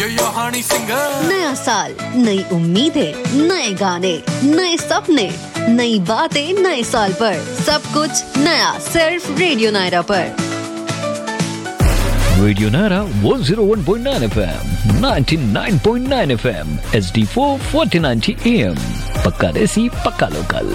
नया साल, नई उम्मीदें, नए गाने, नए सपने, नई बातें नए साल पर। सब कुछ नया सिर्फ रेडियो नायरा पर। Radio Naira 101.9 FM, 99.9 FM, HD4 4090 AM। पक्का देसी, पक्का लोकल।